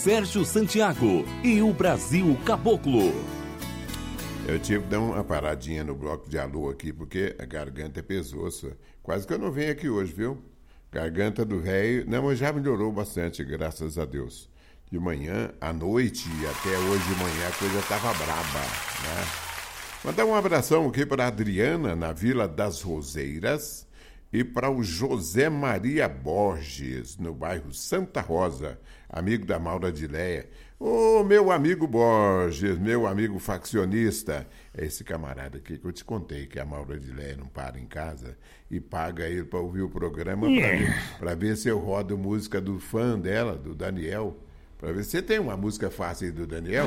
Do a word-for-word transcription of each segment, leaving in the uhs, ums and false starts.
Sérgio Santiago e o Brasil Caboclo. Eu tive que dar uma paradinha no bloco de alô aqui, porque a garganta é pesosa. Quase que eu não venho aqui hoje, viu? Garganta do velho... Não, mas já melhorou bastante, graças a Deus. De manhã, à noite e até hoje de manhã a coisa estava braba, né? Mandar um abração aqui para a Adriana, na Vila das Roseiras, e para o José Maria Borges, no bairro Santa Rosa, amigo da Maura Dileia. Ô, oh, meu amigo Borges, meu amigo faccionista, é esse camarada aqui que eu te contei que a Maura Dileia não para em casa e paga ele para ouvir o programa yeah. para ver, ver se eu rodo música do fã dela, do Daniel, para ver se você tem uma música fácil aí do Daniel.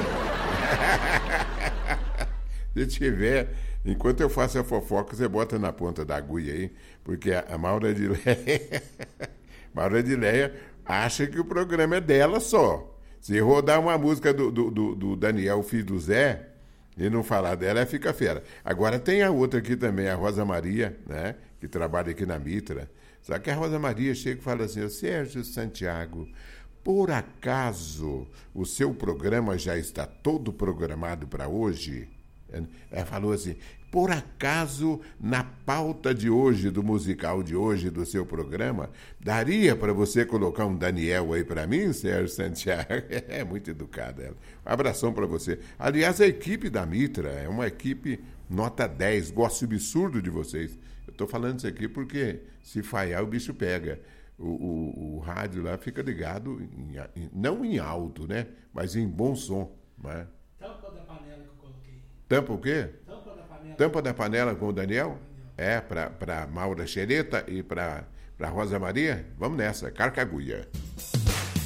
Se tiver, enquanto eu faço a fofoca, você bota na ponta da agulha aí, porque a, a Maura Dileia, Maura Dileia acha que o programa é dela só. Se rodar uma música do, do, do, do Daniel, filho do Zé, e não falar dela, fica fera. Agora tem a outra aqui também, a Rosa Maria, né, que trabalha aqui na Mitra. Só que a Rosa Maria chega e fala assim, Sérgio Santiago, por acaso o seu programa já está todo programado para hoje? Ela falou assim, por acaso na pauta de hoje, do musical de hoje, do seu programa, daria para você colocar um Daniel aí para mim, Sérgio Santiago? É muito educada ela. Um abração para você. Aliás, a equipe da Mitra é uma equipe nota dez, gosto absurdo de vocês. Eu estou falando isso aqui porque se falhar o bicho pega. O, o, o rádio lá fica ligado, em, em, não em alto, né? Mas em bom som, né? Tampa da panela que eu coloquei. Tampa o quê? Tampa da panela. Tampa da panela com o Daniel? É, para Maura Xereta e para Rosa Maria? Vamos nessa, Carcaguia.